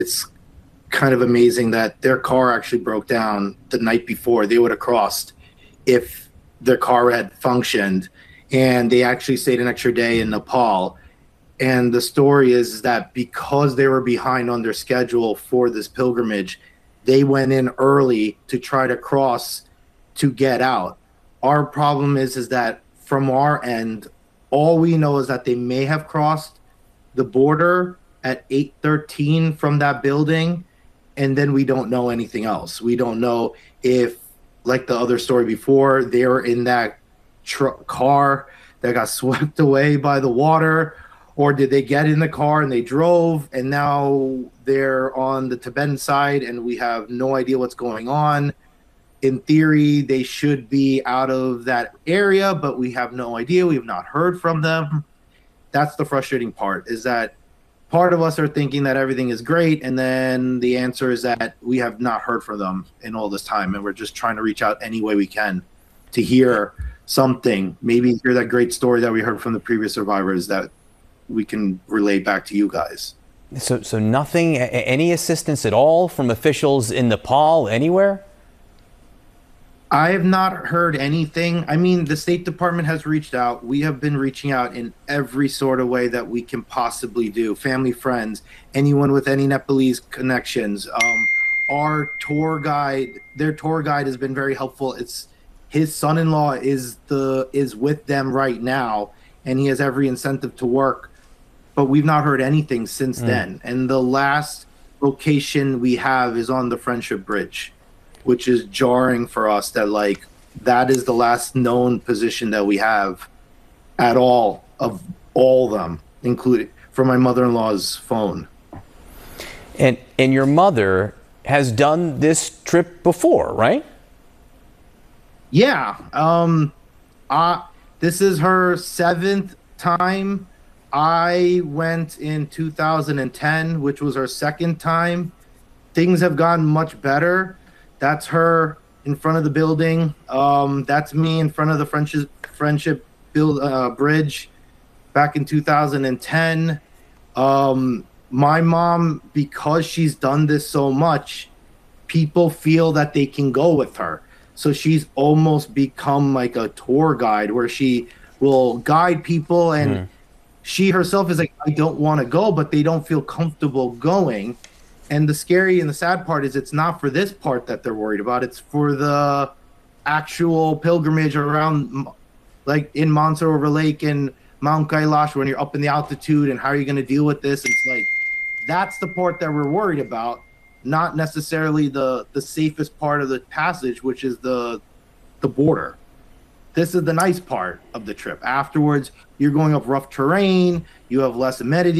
it's kind of amazing that their car actually broke down the night before. They would have crossed if their car had functioned, and they actually stayed an extra day in Nepal. And the story is that because they were behind on their schedule for this pilgrimage, they went in early to try to cross to get out. Our problem is that from our end, all we know is that they may have crossed the border at 8:13 from that building, and then we don't know anything else. We don't know if, like the other story before, they were in that car that got swept away by the water, or did they get in the car and they drove and now they're on the Tibetan side and we have no idea what's going on. In theory, they should be out of that area, but we have no idea. We have not heard from them. That's the frustrating part, is that part of us are thinking that everything is great, and then the answer is that we have not heard from them in all this time, and we're just trying to reach out any way we can to hear something, maybe hear that great story that we heard from the previous survivors that we can relay back to you guys. So nothing, any assistance at all from officials in Nepal, anywhere? I have not heard anything. I mean, the State Department has reached out. We have been reaching out in every sort of way that we can possibly do. Family, friends, anyone with any Nepalese connections. Our tour guide, their tour guide has been very helpful. It's his son-in-law is with them right now, and he has every incentive to work. But we've not heard anything since then. And the last location we have is on the Friendship Bridge, which is jarring for us that, like, that is the last known position that we have at all of all of them, including from my mother-in-law's phone. And your mother has done this trip before, right? Yeah. This is her 7th time. I went in 2010, which was her 2nd time. Things have gotten much better. That's her in front of the building. That's me in front of the Friendship Bridge back in 2010. My mom, because she's done this so much, people feel that they can go with her. So she's almost become like a tour guide where she will guide people, and she herself is like, I don't want to go, but they don't feel comfortable going. And the scary and the sad part is it's not for this part that they're worried about. It's for the actual pilgrimage around, like in Mansarovar Lake and Mount Kailash, when you're up in the altitude, and how are you going to deal with this? It's like, that's the part that we're worried about, not necessarily the safest part of the passage, which is the border. This is the nice part of the trip. Afterwards, you're going up rough terrain. You have less amenities.